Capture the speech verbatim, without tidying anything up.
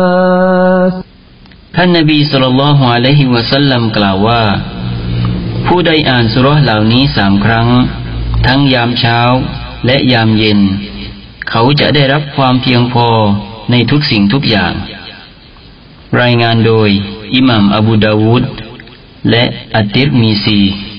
ท่านนบีศ็อลลัลลอฮุอะลัยฮิวะซัลลัมกล่าวว่าผู้ใดอ่านสุเราะห์เหล่านี้สามครั้งทั้งยามเช้าและยามเย็นเขาจะได้รับความเพียงพอในทุกสิ่งทุกอย่างรายงานโดยอิหม่ามอบูดาวูดและอัตติรมีซี